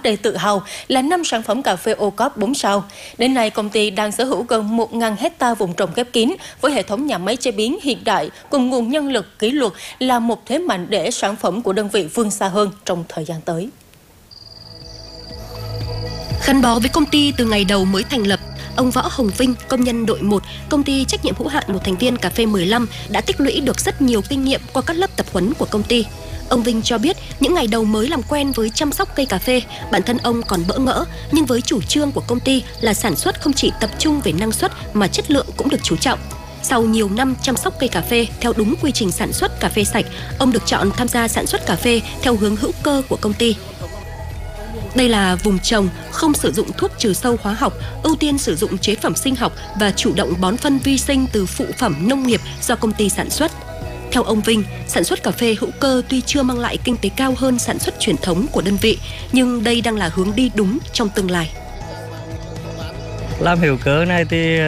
đầy tự hào là 5 sản phẩm cà phê ô cốp 4 sao. Đến nay, công ty đang sở hữu gần 1.000 hecta vùng trồng khép kín với hệ thống nhà máy chế biến hiện đại cùng nguồn nhân lực kỷ luật là một thế mạnh để sản phẩm của đơn vị vươn xa hơn trong thời gian tới. Gắn bó với công ty từ ngày đầu mới thành lập, ông Võ Hồng Vinh, công nhân đội 1, công ty trách nhiệm hữu hạn một thành viên cà phê 15 đã tích lũy được rất nhiều kinh nghiệm qua các lớp tập huấn của công ty. Ông Vinh cho biết, những ngày đầu mới làm quen với chăm sóc cây cà phê, bản thân ông còn bỡ ngỡ, nhưng với chủ trương của công ty là sản xuất không chỉ tập trung về năng suất mà chất lượng cũng được chú trọng. Sau nhiều năm chăm sóc cây cà phê theo đúng quy trình sản xuất cà phê sạch, ông được chọn tham gia sản xuất cà phê theo hướng hữu cơ của công ty. Đây là vùng trồng không sử dụng thuốc trừ sâu hóa học, ưu tiên sử dụng chế phẩm sinh học và chủ động bón phân vi sinh từ phụ phẩm nông nghiệp do công ty sản xuất. Theo ông Vinh, sản xuất cà phê hữu cơ tuy chưa mang lại kinh tế cao hơn sản xuất truyền thống của đơn vị, nhưng đây đang là hướng đi đúng trong tương lai. Làm hữu cơ này thì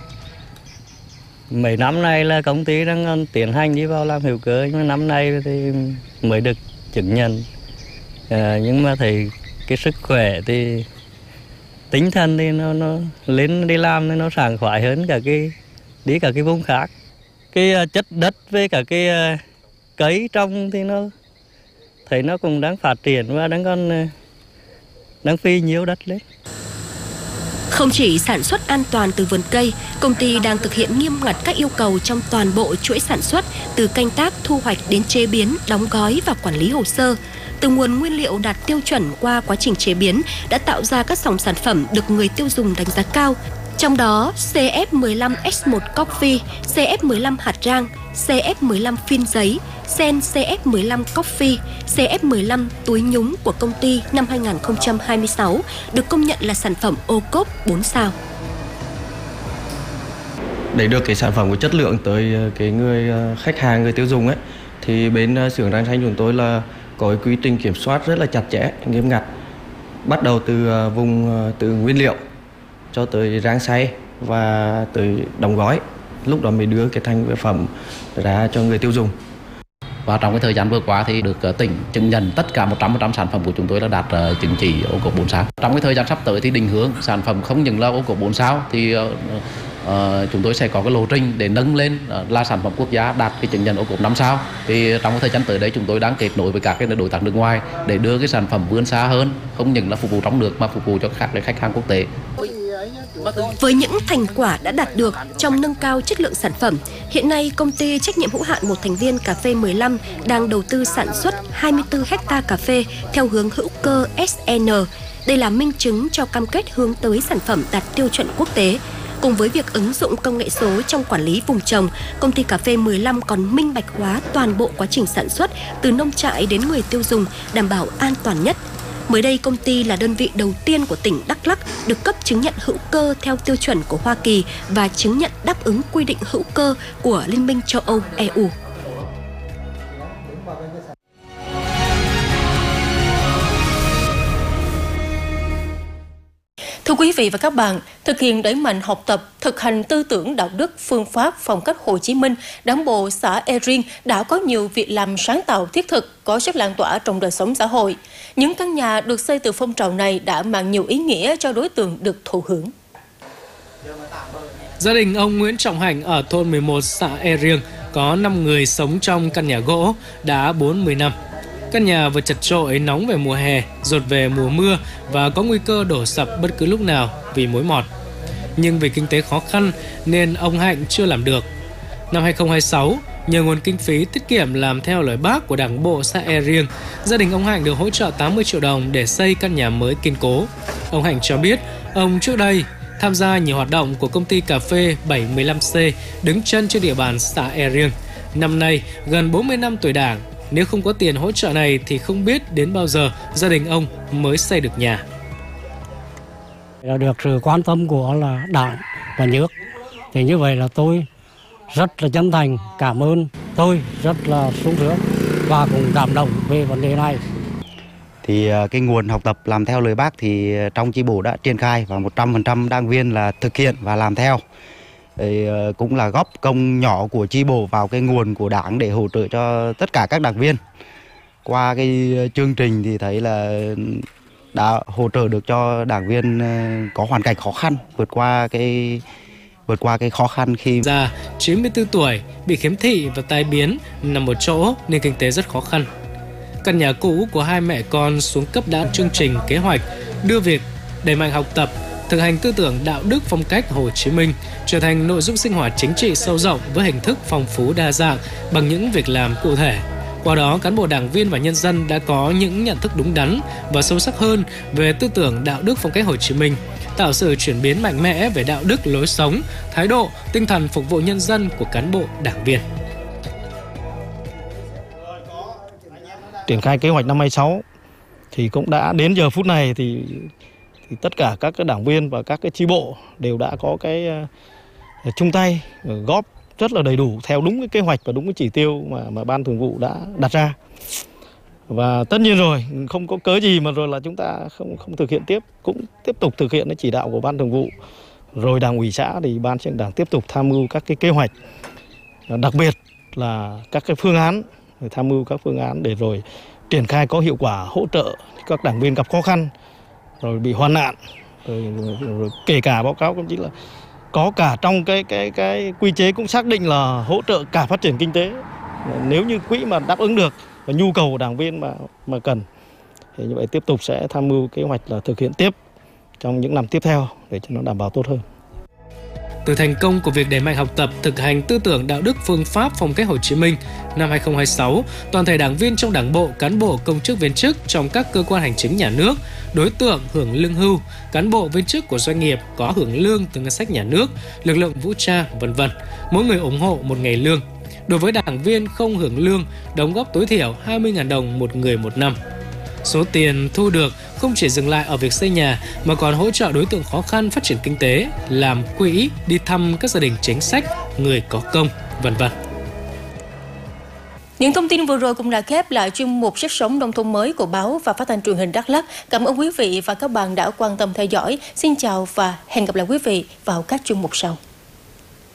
mấy năm nay là công ty đang tiến hành đi vào làm hữu cơ, nhưng mà năm nay thì mới được chứng nhận. Nhưng mà thấy cái sức khỏe thì tinh thần thì nó lên đi làm thì nó sảng khoái hơn cả cái vùng khác. Cái chất đất với cả cái cấy trong thì nó thấy nó cũng đang phát triển và đang phi nhiều đất lên. Không chỉ sản xuất an toàn từ vườn cây, công ty đang thực hiện nghiêm ngặt các yêu cầu trong toàn bộ chuỗi sản xuất, từ canh tác, thu hoạch đến chế biến, đóng gói và quản lý hồ sơ. Từ nguồn nguyên liệu đạt tiêu chuẩn qua quá trình chế biến đã tạo ra các dòng sản phẩm được người tiêu dùng đánh giá cao. Trong đó, CF15 S1 Coffee, CF15 hạt rang, CF15 phin giấy, Sen CF15 Coffee, CF15 túi nhúng của công ty năm 2026 được công nhận là sản phẩm ô cốp 4 sao. Để được cái sản phẩm của chất lượng tới cái người khách hàng, người tiêu dùng ấy, thì bên xưởng Rang Xanh chúng tôi là có cái quy trình kiểm soát rất là chặt chẽ, nghiêm ngặt. Bắt đầu từ từ nguyên liệu cho tới rang xay và tới đóng gói, lúc đó mới đưa cái thành phẩm ra cho người tiêu dùng. Và trong cái thời gian vừa qua thì được tỉnh chứng nhận tất cả 100% sản phẩm của chúng tôi là đạt chứng chỉ ô cốp 4 sao. Trong cái thời gian sắp tới thì định hướng sản phẩm không những là ô cốp 4 sao thì chúng tôi sẽ có cái lộ trình để nâng lên là sản phẩm quốc gia đạt cái chứng nhận ô cốp 5 sao. Thì trong cái thời gian tới đây chúng tôi đang kết nối với các cái đối tác nước ngoài để đưa cái sản phẩm vươn xa hơn, không những là phục vụ trong nước mà phục vụ cho các khách hàng quốc tế. Với những thành quả đã đạt được trong nâng cao chất lượng sản phẩm, hiện nay công ty trách nhiệm hữu hạn một thành viên cà phê 15 đang đầu tư sản xuất 24 hecta cà phê theo hướng hữu cơ SN. Đây là minh chứng cho cam kết hướng tới sản phẩm đạt tiêu chuẩn quốc tế. Cùng với việc ứng dụng công nghệ số trong quản lý vùng trồng, công ty cà phê 15 còn minh bạch hóa toàn bộ quá trình sản xuất từ nông trại đến người tiêu dùng, đảm bảo an toàn nhất. Mới đây, công ty là đơn vị đầu tiên của tỉnh Đắk Lắk được cấp chứng nhận hữu cơ theo tiêu chuẩn của Hoa Kỳ và chứng nhận đáp ứng quy định hữu cơ của Liên minh châu Âu EU. Thưa quý vị và các bạn, thực hiện đẩy mạnh học tập, thực hành tư tưởng đạo đức, phương pháp phong cách Hồ Chí Minh, Đảng bộ xã E Riêng đã có nhiều việc làm sáng tạo thiết thực, có sức lan tỏa trong đời sống xã hội. Những căn nhà được xây từ phong trào này đã mang nhiều ý nghĩa cho đối tượng được thụ hưởng. Gia đình ông Nguyễn Trọng Hạnh ở thôn 11 xã E Riêng có 5 người sống trong căn nhà gỗ đã 40 năm. Căn nhà vừa chật chội, nóng về mùa hè, dột về mùa mưa và có nguy cơ đổ sập bất cứ lúc nào vì mối mọt. Nhưng vì kinh tế khó khăn nên ông Hạnh chưa làm được. Năm 2026, nhờ nguồn kinh phí tiết kiệm làm theo lời bác của Đảng bộ xã E Riêng, gia đình ông Hạnh được hỗ trợ 80 triệu đồng để xây căn nhà mới kiên cố. Ông Hạnh cho biết, ông trước đây tham gia nhiều hoạt động của công ty cà phê 715C đứng chân trên địa bàn xã E Riêng. Năm nay, gần 40 năm tuổi Đảng, nếu không có tiền hỗ trợ này thì không biết đến bao giờ gia đình ông mới xây được nhà. Được sự quan tâm của là Đảng và nước, thì như vậy là tôi rất là chân thành cảm ơn, tôi rất là sung sướng và cũng cảm động về vấn đề này. Thì cái nguồn học tập làm theo lời bác thì trong chi bộ đã triển khai và 100% đảng viên là thực hiện và làm theo. Thì cũng là góp công nhỏ của chi bộ vào cái nguồn của Đảng để hỗ trợ cho tất cả các đảng viên. Qua cái chương trình thì thấy là đã hỗ trợ được cho đảng viên có hoàn cảnh khó khăn vượt qua cái khó khăn khi già 94 tuổi bị khiếm thị và tai biến, nằm một chỗ nên kinh tế rất khó khăn. Căn nhà cũ của hai mẹ con xuống cấp đã chương trình kế hoạch đưa việc đẩy mạnh học tập, thực hành tư tưởng đạo đức phong cách Hồ Chí Minh trở thành nội dung sinh hoạt chính trị sâu rộng với hình thức phong phú đa dạng bằng những việc làm cụ thể. Qua đó, cán bộ đảng viên và nhân dân đã có những nhận thức đúng đắn và sâu sắc hơn về tư tưởng đạo đức phong cách Hồ Chí Minh, tạo sự chuyển biến mạnh mẽ về đạo đức lối sống, thái độ, tinh thần phục vụ nhân dân của cán bộ đảng viên. Triển khai kế hoạch năm 26 thì cũng đã đến giờ phút này thì tất cả các cái đảng viên và các cái chi bộ đều đã có cái chung tay góp rất là đầy đủ theo đúng cái kế hoạch và đúng cái chỉ tiêu mà ban thường vụ đã đặt ra. Và tất nhiên rồi, không có cớ gì mà rồi là chúng ta không thực hiện tiếp, cũng tiếp tục thực hiện cái chỉ đạo của ban thường vụ. Rồi đảng ủy xã thì ban chấp hành đảng tiếp tục tham mưu các cái kế hoạch, đặc biệt là các cái phương án, tham mưu các phương án để rồi triển khai có hiệu quả hỗ trợ các đảng viên gặp khó khăn, rồi bị hoạn nạn, rồi kể cả báo cáo cũng chỉ là có cả trong cái quy chế cũng xác định là hỗ trợ cả phát triển kinh tế. Nếu như quỹ mà đáp ứng được và nhu cầu của đảng viên mà cần thì như vậy tiếp tục sẽ tham mưu kế hoạch là thực hiện tiếp trong những năm tiếp theo để cho nó đảm bảo tốt hơn. Từ thành công của việc đẩy mạnh học tập, thực hành tư tưởng đạo đức phương pháp phong cách Hồ Chí Minh, năm 2026, toàn thể đảng viên trong Đảng bộ, cán bộ, công chức viên chức trong các cơ quan hành chính nhà nước, đối tượng hưởng lương hưu, cán bộ viên chức của doanh nghiệp có hưởng lương từ ngân sách nhà nước, lực lượng vũ trang, v.v. Mỗi người ủng hộ một ngày lương. Đối với đảng viên không hưởng lương, đóng góp tối thiểu 20.000 đồng một người một năm. Số tiền thu được không chỉ dừng lại ở việc xây nhà mà còn hỗ trợ đối tượng khó khăn phát triển kinh tế, làm quỹ, đi thăm các gia đình chính sách, người có công, v.v. Những thông tin vừa rồi cũng đã khép lại chuyên mục Sức sống nông thôn mới của báo và phát thanh truyền hình Đắk Lắk. Cảm ơn quý vị và các bạn đã quan tâm theo dõi. Xin chào và hẹn gặp lại quý vị vào các chuyên mục sau.